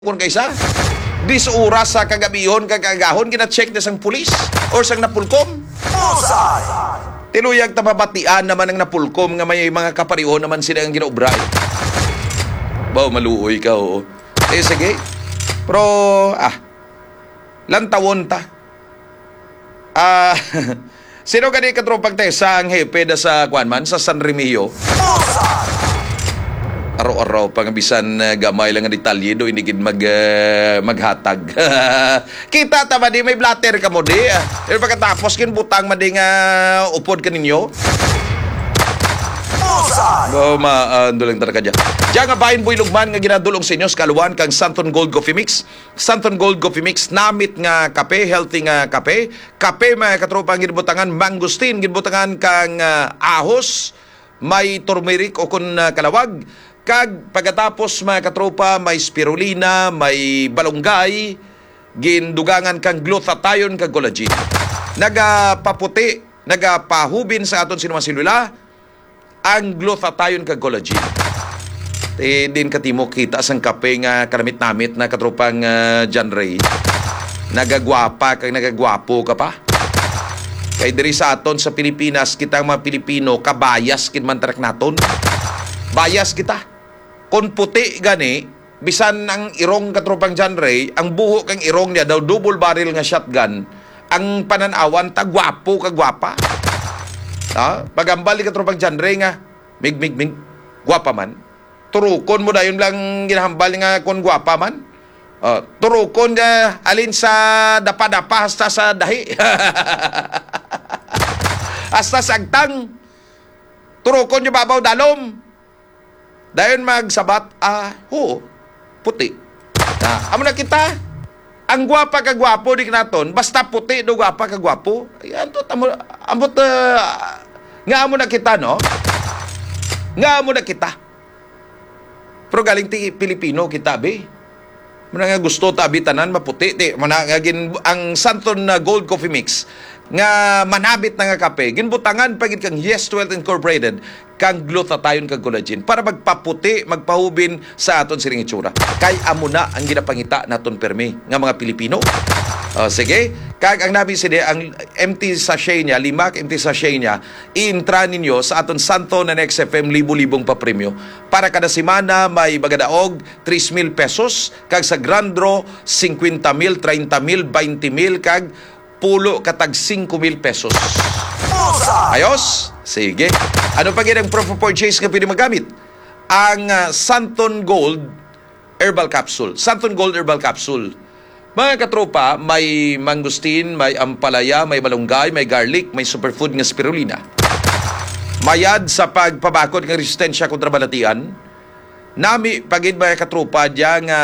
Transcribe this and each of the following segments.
kung kaysa 10 oras sa kagabihon kagagahon gina-check na sang pulis or sang napulkom. Tinuyag tababatian naman ang napulkom nga may mga kapariho naman sila ang ginaubray. Baw maluoy ka oo. Sige. Pero lantawon ta. Sino gani katropang tesa ang hepe da sa Kwanman sa San Remigio? Araw-araw pangabisan gamay lang ang detalye do inigid maghatag. Kita ta ba di may blatter ka mo di. Pero pagkatapos kin butang madi nga upod kaninyo. Dulang talaga dyan. Diyan nga bahin boy lugman nga ginadulong sa inyo sa kaluan kang Santon Gold Coffee Mix. Santon Gold Coffee Mix, namit nga kape, healthy nga kape. Kape mga katropang ginbutangan, mangustin, ginbutangan kang ahos, may turmeric o kun kalawag. Kag pagkatapos mga katropa, may spirulina, may balonggay, gindugangan kang glutathione kag collagen. Nagapaputi, nagapahubin sa aton sinumasilula, ang glutathione kag collagen. Din katimo kita sang kape nga kalamit-namit na katropang John Ray. Nagagwapa kag nagagwapo ka pa. Kay diri sa aton sa Pilipinas, kitang mga Pilipino, kabayas kin man tarak naton. Bayas kita. Kung puti gani, bisan ang irong katropang John Ray, ang buho kang irong niya daw double barrel nga shotgun, ang pananawan tagwapo kagwapa. Pagambal ni katropang John Ray nga, mig, gwapa man. Turukon mo na yun lang ginahambal nga kung gwapa man. Turukon niya alin sa dapa-dapa hasta sa dahi. Hasta sa agtang. Turukon niya babaw dalom. Dayon magsabat, puti. Amo na kita, ang gwapa kagwapo di naton, basta puti do gwapa kagwapo. Ayan to, ambot, nga amo na kita, no? Nga amo na kita. Pero galing ti Pilipino kita, be. Muna nga gusto tabi tanan, maputi. Muna nga ang Santon Gold Coffee Mix, nga manabit na nga kape, ginbutangan pagit kang Yes 12 Incorporated, kang glutathione kag collagen para magpaputi, magpahubin sa aton siring itsura. Kay amo na ang ginapangita naton permi nga mga Pilipino. Sige, kag ang nabi sila ang empty sachet niya, 5 empty sachet niya, i-intra ninyo sa aton Santo na XFM libo-libong pa premyo. Para kada semana may bagadaog 3,000 pesos, kag sa Grand Draw 50,000, 30,000, 20,000, kag pulo katag 5,000 pesos. Ayos? Sige. Ano pa ang proof of purchase nga pwede magamit? Ang Santon Gold Herbal Capsule. Santon Gold Herbal Capsule. Mga katropa, may mangustin, may ampalaya, may malunggay, may garlic, may superfood nga spirulina. Mayad sa pagpabakod ng resistensya kontra balatian. Nami, pagid mga katropa, diyan nga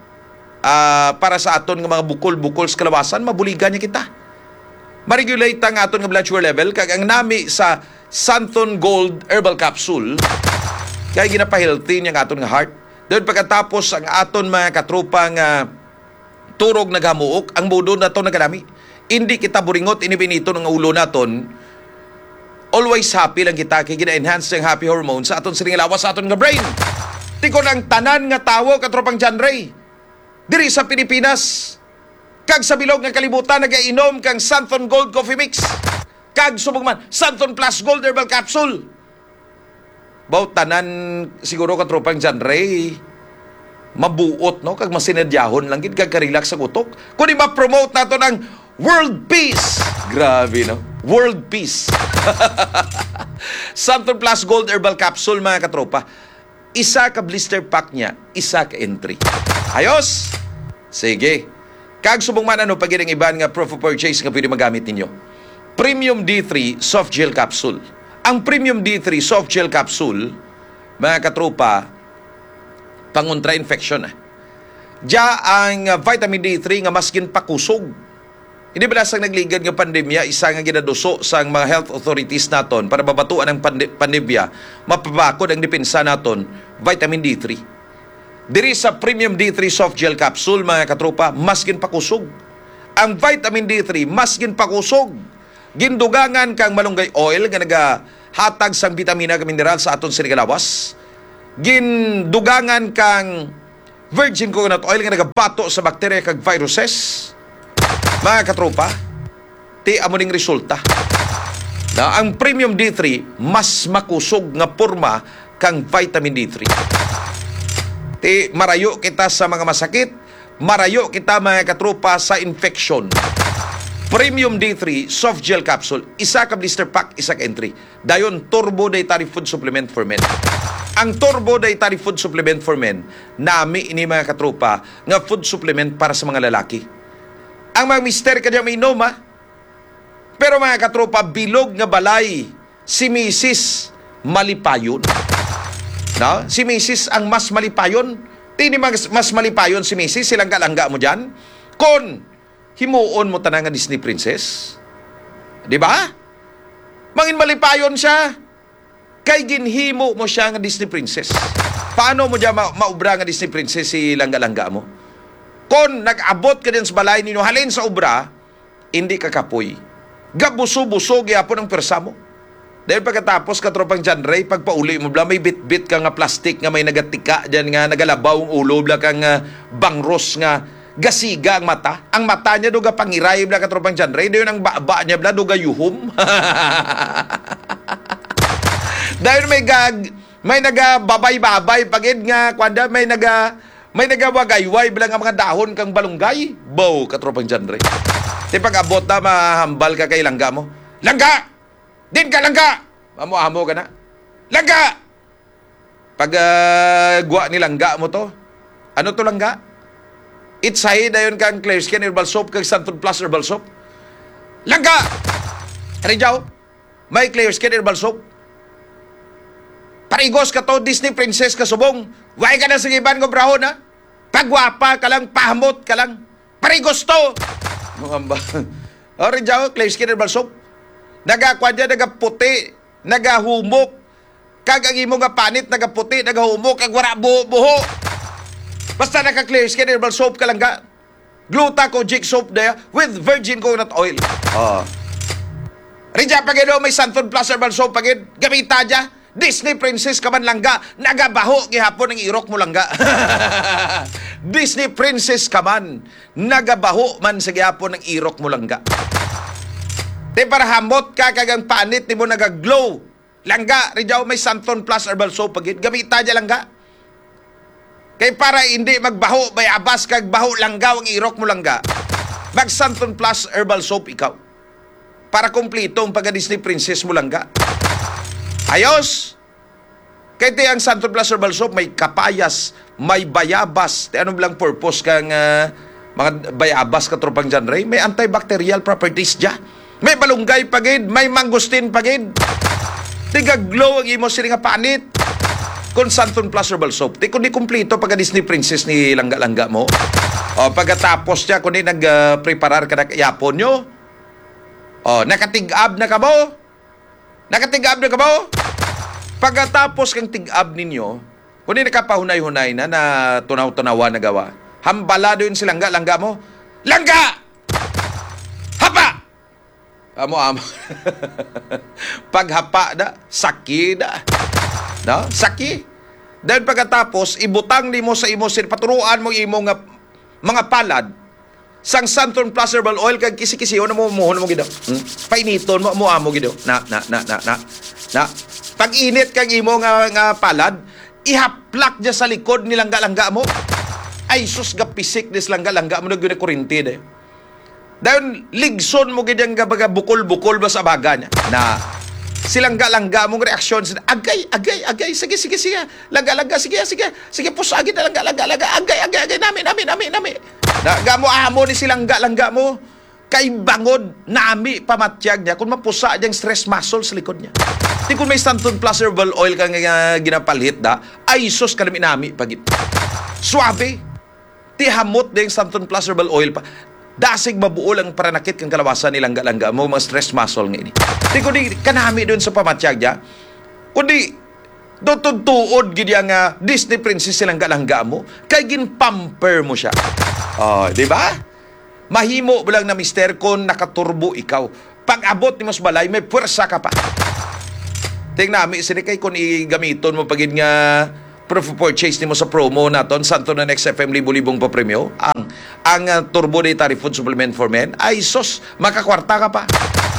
para sa aton nga mga bukol-bukol sa kalawasan, mabuligan niya kita. Ma-regulate ang aton nga blood sugar level, kag ang nami sa Santon Gold Herbal Capsule, kaya ginapa-healthy niya ang aton nga heart. Doon pagkatapos ang aton mga katropa nga turog naghamuok, ang budo na ito naganami. Hindi kita buringot, inibinito ng ulo naton. Always happy lang kita, kaya gina-enhance yung happy hormones sa aton siring lawas sa aton nga brain. Tikon ang tanan nga tawo, katropang John Ray. Diri sa Pilipinas, kag sa bilog nga kalibutan, nagainom kang Santon Gold Coffee Mix. Kag subong man, Santon Plus Gold Herbal Capsule. Baw tanan siguro katropang John Ray, mabuot, no? Kag masinedyahon lang gid kag ka-relax sa utok. Kundi ma-promote nato ng World Peace. Grabe, no? World Peace. Santon Plus Gold Herbal Capsule, mga katropa. Isa ka blister pack niya, isa ka entry. Ayos? Sige. Kag subong man ano pagid ang iban nga proof of purchase nga pwede magamit ninyo. Premium D3 Soft Gel Capsule. Ang Premium D3 Soft Gel Capsule, mga katropa, pangontra infection. Diya ang vitamin D3 nga maskin pakusog. Hindi ba lasang nagligad nga pandemya, isa nga ginaduso sa mga health authorities naton para babatuan ang pandemya, mapabakod ang depensa naton, vitamin D3. Diri sa Premium D3 Soft Gel Capsule, mga katropa, maskin pakusog. Ang vitamin D3, maskin pakusog. Gindugangan kang malunggay oil nga nagahatag sang vitamina kag mineral sa aton sirigalawas. Gindugangan kang virgin coconut oil nga nagabato sa bakterya kag viruses. Mga katropa, ti amo ning resulta. Na ang Premium D3 mas makusog nga porma kang vitamin D3. Ti marayo kita sa mga masakit, marayo kita mga katropa sa infection. Premium D3 soft gel capsule, isa ka blister pack, isa ka entry. Dayon turbo dietary food supplement for men. Ang turbo dietary food supplement for men, nami ini mga katropa nga food supplement para sa mga lalaki. Ang mga mister kanya may inom, ha? Pero mga katropa, bilog nga balay si Mrs. Malipayon. No? Si Mrs. ang mas malipayon. Tini mas malipayon si Mrs. Silangga-langga mo dyan. Kon himuon mo tanang nga Disney princess. Di ba? Mangin malipayon siya. Kay ginhimo mo siya nga Disney princess. Paano mo dyan maubra nga Disney princess si langga-langga mo? Kon nag-abot ka din sa balay ninyo, halin sa ubra, hindi ka kapoy. Gabuso-buso, gyapon ang persa mo. Dahil pagkatapos, katropang John Ray, pagpauli mo bla, may bit-bit ka nga plastic nga may nagatika dyan nga, nagalabaw ang ulo, bla kang bangros nga, gasiga ang mata. Ang mata niya doga pangiray, bla katropang John Ray, dahil ang baba niya, bla, doga yuhum. Dahil may nagababay-babay, pagid nga, kwanda, may nagawagayway, bilang ang mga dahon kang balunggay. Bow, katropang John Ray. Di pag-abot na, mahambal ka kay langga mo. Langga! Din ka langga! Amo-amo ka na. Langga! Pag guwa ni langga mo to, ano to langga? Itsahi dayon kang Clear Skin Herbal Soap kag Santon Plus Herbal Soap. Langga! Rijaw, may Clear Skin Herbal Soap. Parigos ka to, Disney Princess ka subong. Way ka na sa iban ko brahon, ha? Pagwapa ka lang, pahamot ka lang. Parigos to! Mga o rin dyan, Clear Skin Herbal Soap. Nagakwadya, nagaputi, nagahumok. Kag ang imo nga panit, nagaputi, nagahumok, kag wala buho. Basta naka-Clear Skin Herbal Soap ka lang ga. Glutacogic soap daya with virgin coconut oil. Rin dyan, pagin may Santon Plus Herbal Soap, pagin, gamita dyan. Disney Princess ka man langga, nagabaho gihapon ng irok mo langga. Disney Princess ka man, nagabaho man sa gihapon ng irok mo langga. Di para hamot ka kagang panit ni mo nagaglow. Langga, rijaw may Santon Plus Herbal Soap pagit, gamita dyan langga. Kay para hindi magbaho, may abas kag baho langga ang irok mo langga. Mag Santon Plus Herbal Soap ikaw. Para kumplito ang pagka-Disney Princess mo langga. Ayos! Kaya ti ang Santon Plus Herbal Soap, may kapayas, may bayabas. Ti ano lang purpose kang mga bayabas katropang John Ray? May antibacterial properties dya. May balunggay pagid, may mangustin pagid. Ti gaglow ang imo sila nga panit. Kung Santon Plus Herbal Soap, ti kundi kumplito pagka Disney Princess ni langga-langga mo. O pagkatapos niya, kundi nag-preparar ka na yapon nyo. O nakatig-ab na ka mo. Nakatig-ab na ka mo. Pagkatapos kang tig-ab ninyo, kung di nakapahunay-hunay na tunaw-tunawa na gawa, hambalado yun si langga-langga mo. Langga! Hapa! Amo-amo. Paghapa na, saki na. No? Saki. Dahil pagkatapos, ibutang ni mo sa imo, paturuan mo imo nga mga palad, sang Santon Plus Herbal Oil, kag kisi-kisi, ano mo gido? Painiton mo amo gido. Na. Pag init kang imo nga palad, ihaplak dya sa likod ni langga-langga mo. Ay, sus, gapisik des langga-langga mo, nag-yun kurinti de. Dahil, ligson mo ganyang bukol-bukol ba sa baga niya. Na, si langga-langga mong reaksyon, agay, sige, langga-langga, sige, pusagin na langga-langga, agay, nami. Gamo-amo ni si langga-langga mo, kay bangod, nami, pamatyag niya, kung mapusa diyang stress muscle sa likod niya. Di kung may Santon Plus Herbal Oil kang ginapalit da, ay sus ka nami pagit. Suabe. Ti hamot din Santon Plus Herbal Oil pa. Dasig mabuo lang para nakit kang kalawasan ni langga-langga mo, mga stress muscle nga ini. Di kundi kanami doon sa pamatyag niya, kundi tutuod gid nga Disney Princess si langga-langga mo, kay ginpamper mo siya. Di ba? Mahimo lang na mister kung nakaturbo ikaw. Pag abot ni mas balay, may puwersa ka pa. Tingnan namin, kay kung igamiton mo pagid nga proof of purchase nimo sa promo naton Santo na Next FM libo-libong pa premyo ang Turbo Dietary Food Supplement for Men ay sos makakwarta ka pa.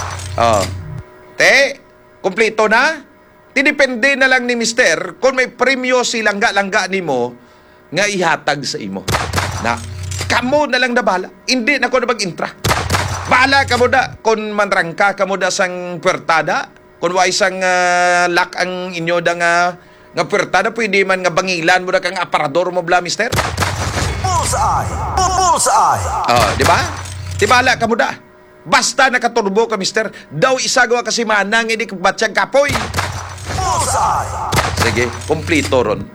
Kompleto na. Tinipende na lang ni Mister kung may premyo si langga-langga nimo nga ihatag sa imo. Na kamo na lang na bala. Hindi na ko na mag-intra. Bala ka mo da kung manrangka ka mo da sang puertada. Kung wa isang lock ang inyo da nga puertada, pwede man nga bangilan mo da kang aparador mo bla, Mister. Bullseye! Bullseye! Di ba? Di bala ka mo da. Basta nakaturbo ka, Mister. Daw isagawa kasi manang hindi kabatsyag kapoy. Bullseye! Sige, kumplito ron.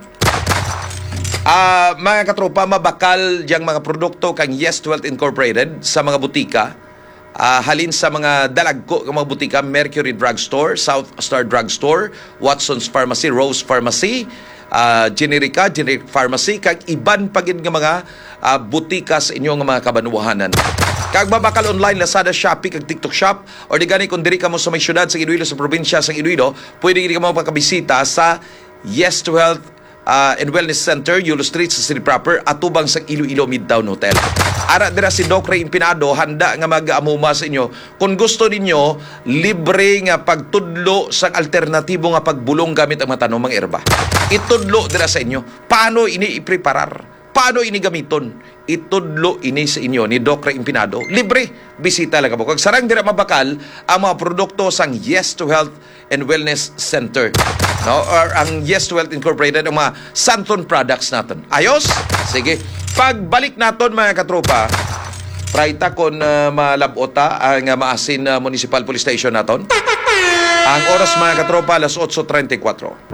Mga katropa, mabakal diyang mga produkto kang Yes to Health Incorporated sa mga butika. Halin sa mga dalagko ng mga butika, Mercury Drugstore, South Star Drugstore, Watson's Pharmacy, Rose Pharmacy, Generica, Generic Pharmacy, kag iban pagin nga mga butika sa inyong mga kabanuahanan. Kag mabakal online, Lazada, Shopee, kag TikTok Shop, or di gani kung diri ka mo sa may syudad sa Iloilo, sa probinsya sa Iloilo, pwede ka mo makabisita sa Yes to Health and Wellness Center, Yulo Street sa City Proper, atubang sa Iloilo Midtown Hotel. Ara dira si Doc Ray Impinado, handa nga mag-amuma sa inyo. Kung gusto ninyo, libre nga pagtudlo sa alternatibo nga pagbulong gamit ang matanong erba. Itudlo dira sa inyo. Paano ini ipreparar? Paano ini gamiton? Itudlo ini sa inyo ni Doc Ray Impinado. Libre. Bisita lang mo. Kag sarang dira mabakal ang mga produkto sang Yes to Health and Wellness Center. No? Or ang Yes to Health Incorporated, ang mga Santon products natin. Ayos? Sige. Pagbalik naton mga katropa, praita kon malabota ang maasin Municipal Police Station naton. Ang oras mga katropa, alas 8:34.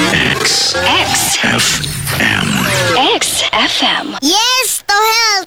XFM. Yes to Health!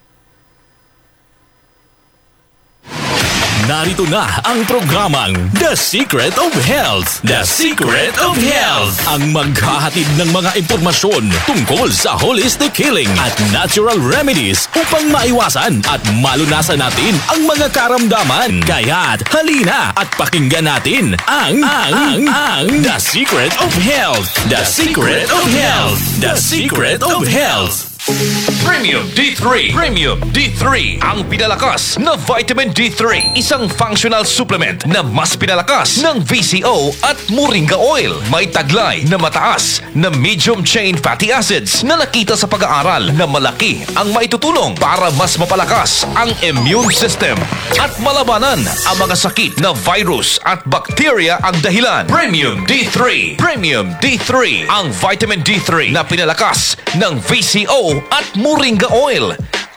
Narito na ang programang The Secret of Health. The Secret of Health. Ang maghahatid ng mga impormasyon tungkol sa holistic healing at natural remedies upang maiwasan at malunasan natin ang mga karamdaman. Kaya't halina at pakinggan natin ang The Secret of Health. The Secret of Health. The Secret of Health. Premium D3. Premium D3. Ang pinalakas na vitamin D3. Isang functional supplement na mas pinalakas ng VCO at Moringa Oil. May taglay na mataas na medium chain fatty acids na nakita sa pag-aaral na malaki ang maitutulong para mas mapalakas ang immune system at malabanan ang mga sakit na virus at bacteria ang dahilan. Premium D3. Premium D3. Ang vitamin D3 na pinalakas ng VCO at Moringa Oil.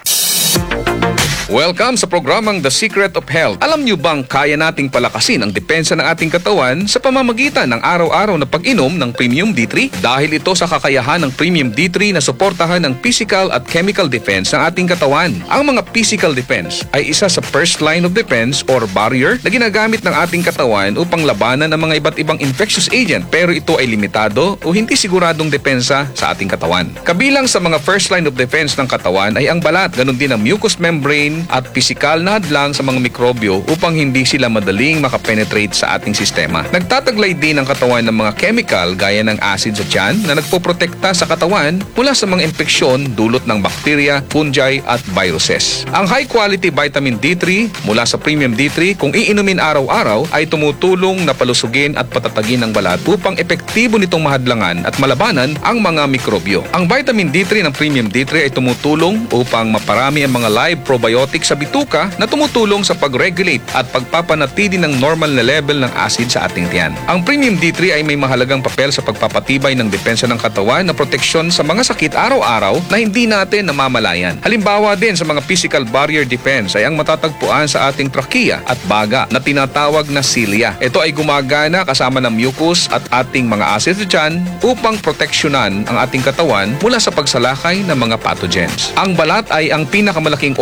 Welcome sa programang The Secret of Health. Alam niyo bang kaya nating palakasin ang depensa ng ating katawan sa pamamagitan ng araw-araw na pag-inom ng Premium D3? Dahil ito sa kakayahan ng Premium D3 na suportahan ang physical at chemical defense ng ating katawan. Ang mga physical defense ay isa sa first line of defense or barrier na ginagamit ng ating katawan upang labanan ang mga iba't ibang infectious agent, pero ito ay limitado o hindi siguradong depensa sa ating katawan. Kabilang sa mga first line of defense ng katawan ay ang balat, ganun din ang mucous membrane at pisikal na hadlang sa mga mikrobyo upang hindi sila madaling makapenetrate sa ating sistema. Nagtataglay din ang katawan ng mga chemical gaya ng acid sa tiyan na nagpoprotekta sa katawan mula sa mga impeksyon dulot ng bacteria, fungi at viruses. Ang high quality vitamin D3 mula sa Premium D3 kung iinumin araw-araw ay tumutulong na palusugin at patatagin ang balat upang epektibo nitong mahadlangan at malabanan ang mga mikrobyo. Ang vitamin D3 ng Premium D3 ay tumutulong upang maparami ang mga live probiotics sa bituka na tumutulong sa pag-regulate at pagpapanatili ng normal na level ng acid sa ating tiyan. Ang Premium D3 ay may mahalagang papel sa pagpapatibay ng depensa ng katawan na proteksyon sa mga sakit araw-araw na hindi natin namamalayan. Halimbawa din sa mga physical barrier defense ay ang matatagpuan sa ating trachea at baga na tinatawag na cilia. Ito ay gumagana kasama ng mucus at ating mga acid sa tiyan upang proteksyonan ang ating katawan mula sa pagsalakay ng mga pathogens. Ang balat ay ang pinakamalaking organ ng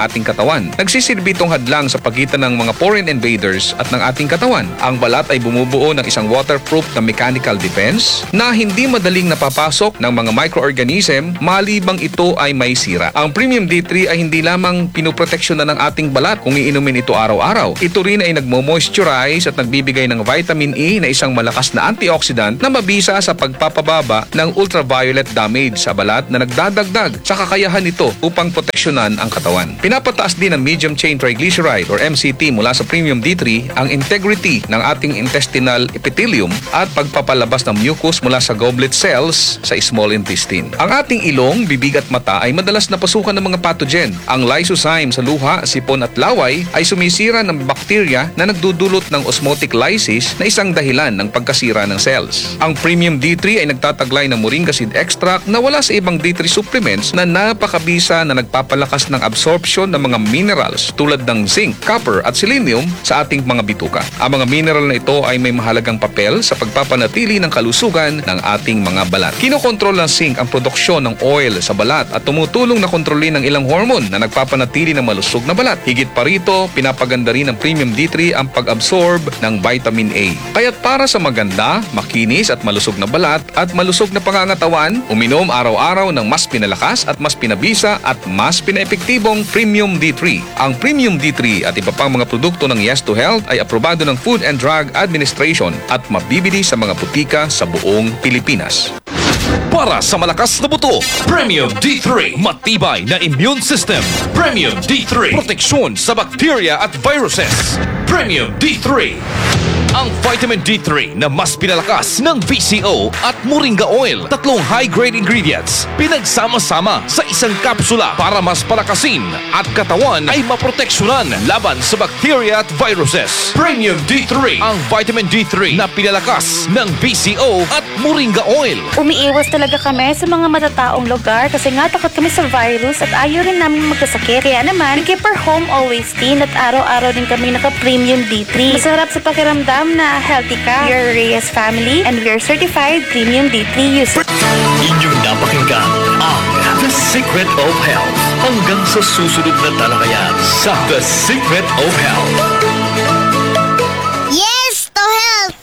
ating katawan. Nagsisilbi itong hadlang sa pagitan ng mga foreign invaders at ng ating katawan. Ang balat ay bumubuo ng isang waterproof na mechanical defense na hindi madaling napapasok ng mga microorganism malibang ito ay may sira. Ang Premium D3 ay hindi lamang pinoproteksyonan ng ating balat kung iinumin ito araw-araw. Ito rin ay nagmo-moisturize at nagbibigay ng vitamin E na isang malakas na antioxidant na mabisa sa pagpapababa ng ultraviolet damage sa balat na nagdadagdag sa kakayahan nito upang proteksyonan ang katawan. Pinapataas din ng medium chain triglyceride or MCT mula sa Premium D3 ang integrity ng ating intestinal epithelium at pagpapalabas ng mucus mula sa goblet cells sa small intestine. Ang ating ilong, bibig at mata ay madalas napasukan ng mga pathogen. Ang lysozyme sa luha, sipon at laway ay sumisira ng bakterya na nagdudulot ng osmotic lysis na isang dahilan ng pagkasira ng cells. Ang Premium D3 ay nagtataglay ng moringa seed extract na wala sa ibang D3 supplements na napakabisa na nagpapalakas ng absorption ng mga minerals tulad ng zinc, copper at selenium sa ating mga bituka. Ang mga mineral na ito ay may mahalagang papel sa pagpapanatili ng kalusugan ng ating mga balat. Kinokontrol ng zinc ang produksyon ng oil sa balat at tumutulong na kontrolin ng ilang hormone na nagpapanatili ng malusog na balat. Higit pa rito, pinapaganda rin ng Premium D3 ang pag-absorb ng vitamin A. Kaya't para sa maganda, makinis at malusog na balat at malusog na pangangatawan, uminom araw-araw ng mas pinalakas at mas pinabisa at mas pinaepektibong Premium D3. Ang Premium D3 at iba pang mga produkto ng Yes to Health ay aprobado ng Food and Drug Administration at mabibili sa mga butika sa buong Pilipinas. Para sa malakas na buto, Premium D3. Matibay na immune system. Premium D3. Proteksyon sa bakterya at viruses. Premium D3. Ang vitamin D3 na mas pinalakas ng VCO at Moringa Oil. Tatlong high-grade ingredients pinagsama-sama sa isang kapsula para mas palakasin at katawan ay maproteksyonan laban sa bakterya at viruses. Premium D3. Ang vitamin D3 na pinalakas ng VCO at Moringa Oil. Umiiwas talaga kami sa mga matataong lugar kasi nga takot kami sa virus at ayaw rin namin magkasakit. Kaya naman, keep our home always clean at araw-araw din kami naka-Premium D3. Masarap sa pakiramdam na healthy ka. We are Reyes family and we are certified Premium D3 users. Inyong napakinggan ang The Secret of Health. Hanggang sa susunod na talakayan sa The Secret of Health. Yes to health!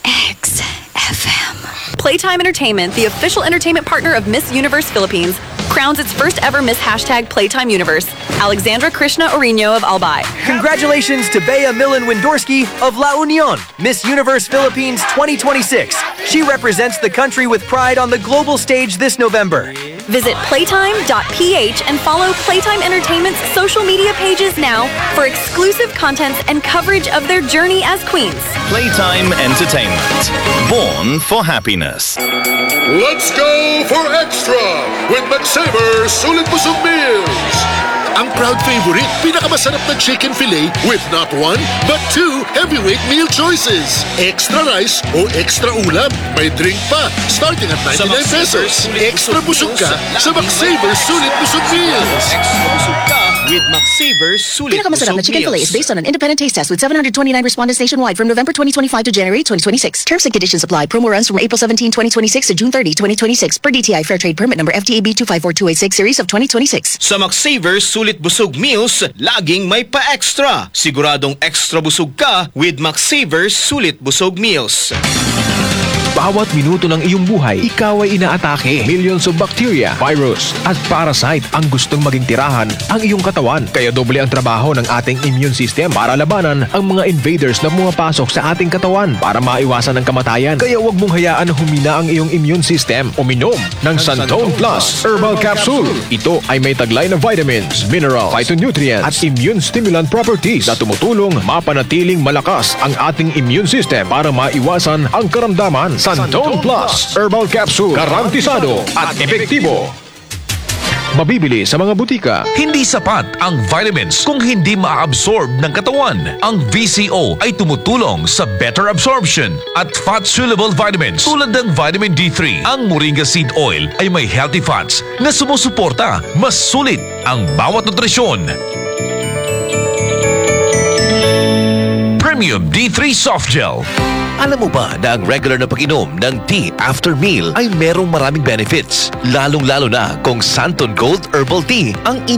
XFM. Playtime Entertainment, the official entertainment partner of Miss Universe Philippines, crowns its first ever Miss #Playtime Universe, Alexandra Krishna Orino of Albay. Congratulations to Bea Millen Windorski of La Union, Miss Universe Philippines 2026. She represents the country with pride on the global stage this November. Visit playtime.ph and follow Playtime Entertainment's social media pages now for exclusive content and coverage of their journey as queens. Playtime Entertainment. Born for happiness. Let's go for extra with McSaver Sulit Busog Meals. Ang proud favorite, pinakamasarap na chicken fillet with not one, but two heavyweight meal choices. Extra rice o extra ulam. May drink pa, starting at 99 pesos. Extra busog ka sa McSaver Sulit Busog Meals. With McSaver Sulit Pinakamasarap na chicken fillet is based on an independent taste test with 729 respondents nationwide from November 2025 to January 2026. Terms and conditions apply. Promo runs from April 17, 2026 to June 30, 2026 per DTI Fair Trade Permit number FTAB 254286 series of 2026. Sa McSaver Sulit Busog Meals, laging may pa-extra. Siguradong extra busog ka with McSaver Sulit Busog Meals. Bawat minuto ng iyong buhay, ikaw ay inaatake. Millions of bacteria, virus, at parasite ang gustong maging tirahan ang iyong katawan. Kaya doble ang trabaho ng ating immune system para labanan ang mga invaders na pumapasok sa ating katawan para maiwasan ang kamatayan. Kaya huwag mong hayaan na humina ang iyong immune system. Uminom ng Santone Plus Herbal Capsule. Ito ay may taglay na vitamins, minerals, phytonutrients, at immune stimulant properties na tumutulong mapanatiling malakas ang ating immune system para maiwasan ang karamdaman. Santone Plus Herbal Capsule. Garantisado at epektibo. Mabibili sa mga butika. Hindi sapat ang vitamins kung hindi ma-absorb ng katawan. Ang VCO ay tumutulong sa better absorption at fat-soluble vitamins tulad ng vitamin D3. Ang Moringa Seed Oil ay may healthy fats na sumusuporta. Mas sulit ang bawat nutrisyon. Premium D3 Soft Gel. Alam mo ba na ang regular na pag-inom ng tea after meal ay merong maraming benefits? Lalong-lalo na kung Santon Gold Herbal Tea ang